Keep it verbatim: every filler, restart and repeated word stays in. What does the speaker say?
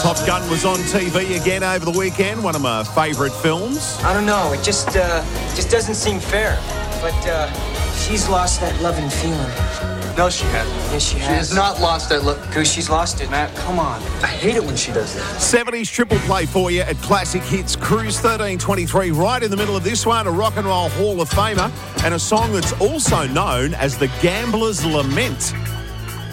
Top Gun was on T V again over the weekend, one of my favourite films. I don't know, it just uh, just doesn't seem fair. But uh, she's lost that love and feeling. No, she hasn't. Yes, she has. She has not lost that love. Because she's lost it. Matt, come on. I hate it when she does that. seventies triple play for you at Classic Hits Cruise thirteen twenty-three. Right in the middle of this one, a Rock and Roll Hall of Famer and a song that's also known as the Gambler's Lament.